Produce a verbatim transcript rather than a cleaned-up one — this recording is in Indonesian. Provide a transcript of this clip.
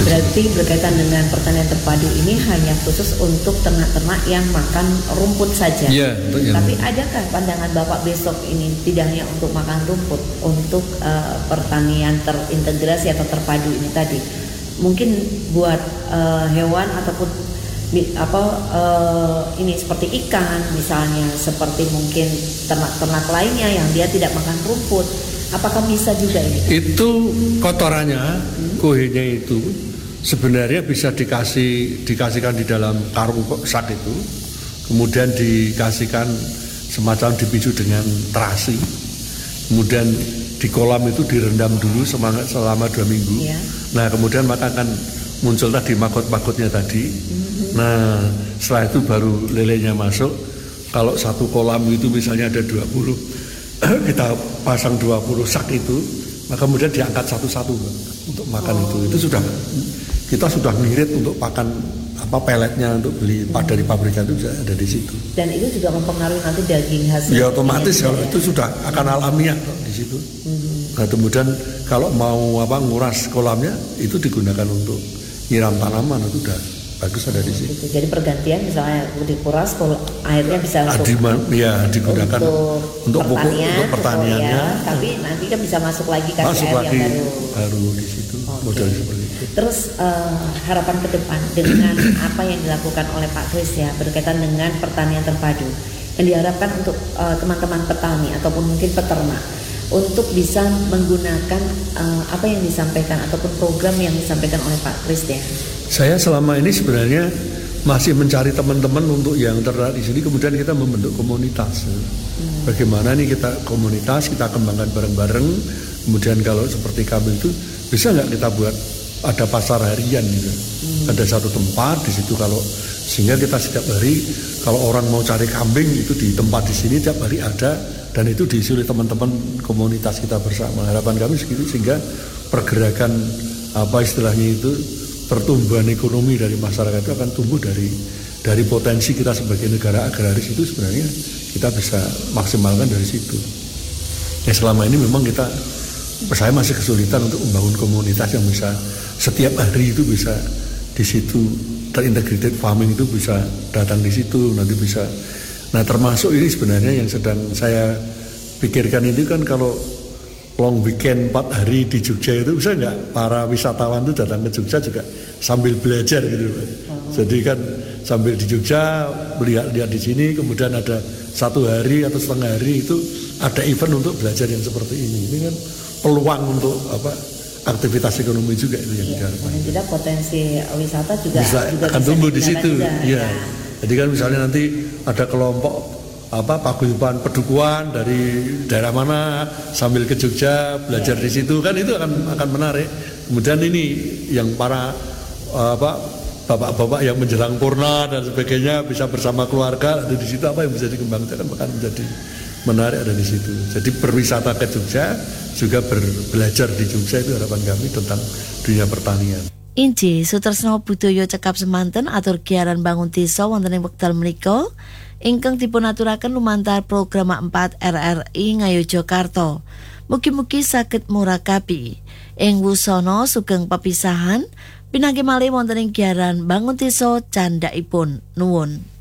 Berarti berkaitan dengan pertanian terpadu ini hanya khusus untuk ternak-ternak yang makan rumput saja. Iya, ya. Tapi adakah pandangan Bapak besok ini tidak hanya untuk makan rumput, untuk uh, pertanian terintegrasi atau terpadu ini tadi? Mungkin buat uh, hewan ataupun apa uh, ini seperti ikan misalnya, seperti mungkin ternak-ternak lainnya yang dia tidak makan rumput. Apakah bisa juga ini? Itu kotorannya, hmm. kuhinya itu sebenarnya bisa dikasih dikasihkan di dalam karung sak itu, kemudian dikasihkan semacam dipicu dengan terasi, kemudian di kolam itu direndam dulu semangat selama dua minggu. Ya. Nah kemudian maka akan muncul tadi maggot-maggotnya tadi. Hmm. Nah setelah itu baru lelenya masuk. Kalau satu kolam itu misalnya ada dua puluh, kita pasang dua puluh sak itu, maka kemudian diangkat satu-satu untuk makan. Oh. itu itu sudah kita sudah ngirit untuk pakan apa peletnya untuk beli hmm. dari pabrikan itu sudah ada di situ. Dan itu juga mempengaruhi nanti daging hasil. Ya otomatis kalau ya. Itu sudah akan alamiah di situ. Hmm. Nah kemudian kalau mau apa nguras kolamnya itu digunakan untuk nyiram tanaman, itu udah bagus ada di situ. Gitu. Jadi pergantian misalnya dikuras, kalau airnya bisa untuk ya digunakan untuk, untuk pertanian, untuk pertaniannya. Ya, tapi nanti kan bisa masuk lagi kasih masuk air lagi yang baru. Baru di situ okay. Model seperti itu. Terus uh, harapan ke depan dengan apa yang dilakukan oleh Pak Kris ya berkaitan dengan pertanian terpadu yang diharapkan untuk uh, teman-teman petani ataupun mungkin peternak untuk bisa menggunakan uh, apa yang disampaikan ataupun program yang disampaikan oleh Pak Kris ya. Saya selama ini sebenarnya masih mencari teman-teman untuk yang ternak di sini, kemudian kita membentuk komunitas. Hmm. Bagaimana nih kita komunitas, kita kembangkan bareng-bareng. Kemudian kalau seperti kami itu bisa nggak kita buat ada pasar harian gitu. Hmm. Ada satu tempat di situ kalau sehingga kita setiap hari kalau orang mau cari kambing itu di tempat di sini tiap hari ada, dan itu diisi oleh teman-teman komunitas kita bersama. Harapan kami segitu sehingga pergerakan apa istilahnya itu pertumbuhan ekonomi dari masyarakat itu akan tumbuh dari dari potensi kita sebagai negara agraris itu sebenarnya kita bisa maksimalkan dari situ. Ya selama ini memang kita, saya masih kesulitan untuk membangun komunitas yang bisa setiap hari itu bisa di situ terintegrated farming itu bisa datang di situ nanti bisa. Nah termasuk ini sebenarnya yang sedang saya pikirkan itu kan kalau long weekend empat hari di Jogja itu bisa nggak para wisatawan itu datang ke Jogja juga sambil belajar gitu. Oh. Jadi kan sambil di Jogja melihat-lihat di sini, kemudian ada satu hari atau setengah hari itu ada event untuk belajar yang seperti ini. Ini kan peluang untuk apa aktivitas ekonomi juga itu yang ya, diharapkan. Tidak potensi wisata juga bisa, juga akan bisa tumbuh di situ. Juga, ya. Ya. Jadi kan misalnya nanti ada kelompok apa paguyuban pedukuhan dari daerah mana sambil ke Jogja belajar di situ kan itu akan akan menarik. Kemudian ini yang para apa bapak-bapak yang menjelang purna dan sebagainya bisa bersama keluarga ada di situ, apa yang bisa dikembangkan akan menjadi menarik ada di situ. Jadi berwisata ke Jogja juga berbelajar di Jogja, itu harapan kami tentang dunia pertanian. Inji Sutresno Budoyo cekap semanten atur giaran bangun desa wonten ing wekdal menika ingkang dipunaturaken lumantar program empat R R I Ngayogyakarta. Mugi-mugi saged murakabi. Ing wusana sugeng pepisahan pinangge malih wonten ing giaran bangun desa candhaipun. Nuwun.